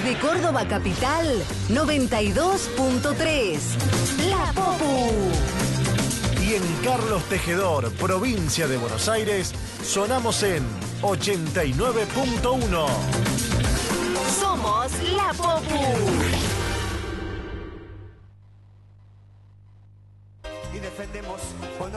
Desde Córdoba Capital, 92.3. La Popu. Y en Carlos Tejedor, provincia de Buenos Aires, sonamos en 89.1. Somos La Popu. Y defendemos